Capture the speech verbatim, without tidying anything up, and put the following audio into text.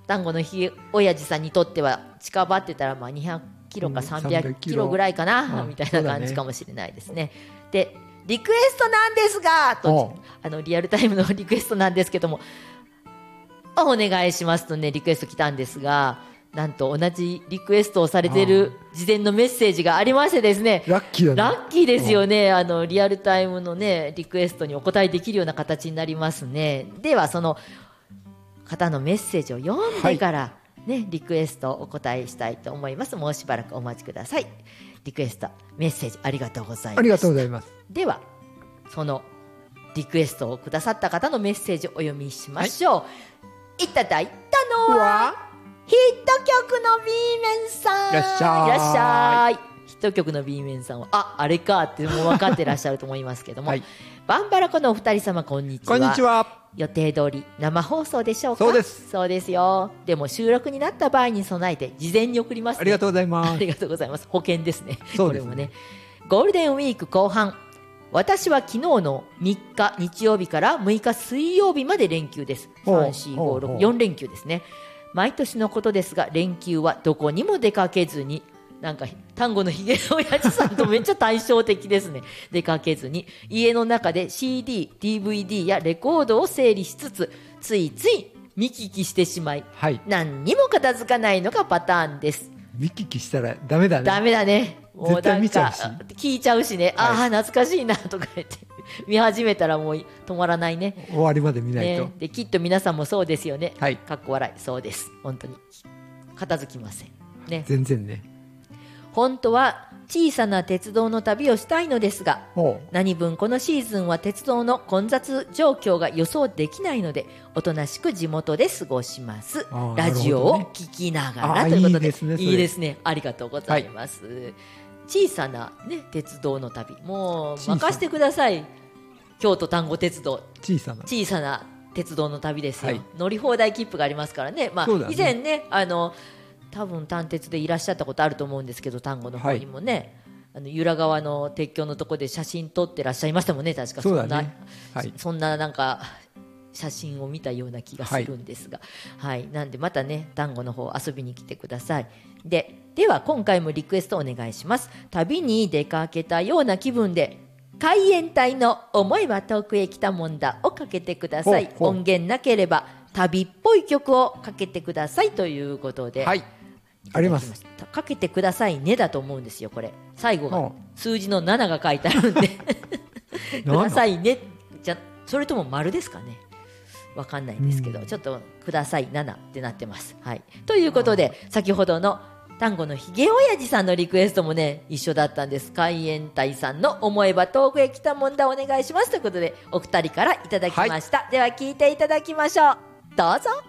丹後のひげ親父さんにとっては近場って言ったらまあにひゃくキロかさんびゃくキロぐらいかな、うん、みたいな感じかもしれないですね。でリクエストなんですがとあのリアルタイムのリクエストなんですけどもお願いしますとねリクエスト来たんですが、なんと同じリクエストをされている事前のメッセージがありましてですね、 ラッキーだね。 ラッキーですよね。あのリアルタイムのねリクエストにお答えできるような形になりますね。ではその方のメッセージを読んでから、はいね、リクエストをお答えしたいと思います。もうしばらくお待ちください。リクエストメッセージありがとうございます。 ありがとうございます。 ではそのリクエストをくださった方のメッセージをお読みしましょう。はい、いただいたのはヒット曲の B 面さん。 いらっしゃい。 いらっしゃい。ヒット曲の B 面さんはああれかってもう分かってらっしゃると思いますけども、はい、バンバラコのお二人様こんにちは。 こんにちは。 予定通り生放送でしょうか。 そうです。 そうですよ。でも収録になった場合に備えて事前に送りますね。 ありがとうございます。 ありがとうございます。保険ですね。 そうですね。 これもね。ゴールデンウィーク後半、私は昨日のみっか日曜日からむいか水曜日まで連休です。さん、よん、ご、ろく、よん連休ですね。毎年のことですが連休はどこにも出かけずに、なんか丹後のひげの親父さんとめっちゃ対照的ですね。出かけずに家の中で シーディー、ディーブイディー やレコードを整理しつつついつい見聞きしてしまい、はい、何にも片付かないのがパターンです。 見聞きしたらダメだね。 ダメだね。 絶対見ちゃうし聞いちゃうしね、はい、ああ懐かしいなとか言って見始めたらもう止まらないね。 終わりまで見ないと、 ね、できっと皆さんもそうですよね。 はい、 かっこ笑い。そうです。本当に片付きませんね。 全然ね。 本当は小さな鉄道の旅をしたいのですが、何分このシーズンは鉄道の混雑状況が予想できないのでおとなしく地元で過ごします。ラジオを聞きながらということで、いいですね。いいですね。ありがとうございます、はい、小さな、ね、鉄道の旅もう任せてください。京都丹後鉄道小さな小さな鉄道の旅ですよ、はい、乗り放題切符がありますからね。まあ、ね、以前ねあの多分単鉄でいらっしゃったことあると思うんですけど、丹後の方にもね、はい、あの由良川の鉄橋のところで写真撮ってらっしゃいましたもんね。確かそんな、そうだね、はい、そんななんか写真を見たような気がするんですが、はい、はい、なんでまたね丹後の方遊びに来てください。で、では今回もリクエストお願いします。旅に出かけたような気分で海援隊の思えば遠くへ来たもんだをかけてください。ほうほう。音源なければ旅っぽい曲をかけてくださいということで、はい、 あります。 かけてくださいねだと思うんですよ。これ最後が数字のななが書いてあるんでくださいねじゃ、それとも丸ですかね、わかんないですけど、ちょっとくださいななってなってます、はい、ということで先ほどの丹後のひげおやじさんのリクエストもね一緒だったんです。海援隊さんの思えば遠くへ来たもんだお願いしますということでお二人からいただきました、はい、では聞いていただきましょう。どうぞ。